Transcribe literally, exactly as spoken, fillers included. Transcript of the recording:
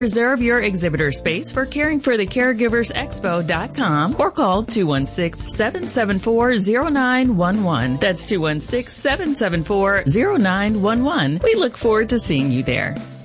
Reserve your exhibitor space for caring for the caregivers expo dot com or call two one six, seven seven four, zero nine one one. That's two one six, seven seven four, zero nine one one. We look forward to seeing you there.